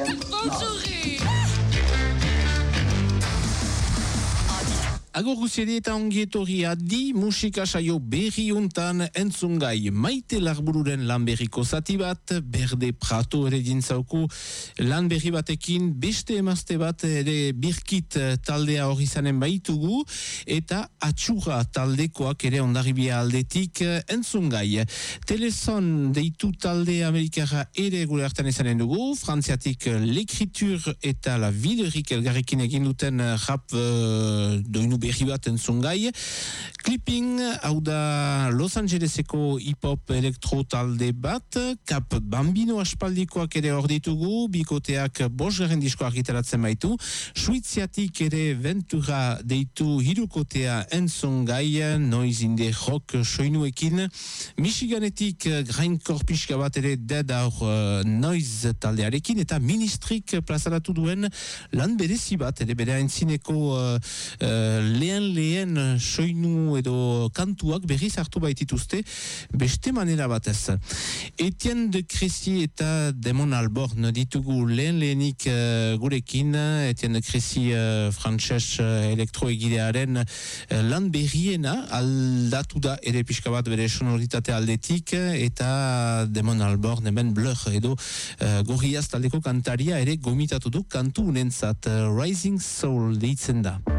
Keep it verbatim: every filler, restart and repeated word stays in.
Agur guziedi eta ongietorri adi musika saio berri untan entzungai Maite Larbururen lan berriko zati bat, Berde Prato ere dintzauku lan berri batekin, beste emazte bat ere Birkit taldea hori zanen baitugu, eta Atxura taldekoak ere ondarribia aldetik entzungai. Telezon deitu talde amerikara ere gure hartan izanen dugu, frantziatik L'Écriture eta La Viderik elgarrekin egin duten rap uh, doinu berri bat entzungai. Clipping, hau da Los Angeleseko hip-hop elektro talde bat, Cap Bambino aspaldikoak ere hor ditugu, bikoteak bosgarren disko argitaratzen baitu, Suiziatik ere Ventura deitu hirukotea entzungai, noiz inde rock soinuekin, Michiganetik grindcore pixka bat ere dead aur uh, noiz taldearekin, eta Ministrik plazaratu duen lan berezi bat, ere bere aintzineko uh, uh, lehen lehen soinu edo kantuak berriz hartu baitituzte beste manera batez. Etienne de Crécy eta Damon Albarn ditugu lehen lehenik uh, gurekin. Etienne de Crécy uh, frantses uh, elektroegidearen uh, lan berriena aldatu da ere pixka bat bere sonoritate aldetik, eta Damon Albarn hemen Blur edo uh, Gorillaz taldeko kantaria ere gomitatu du kantu unentzat. uh, Rising Soul deitzen da.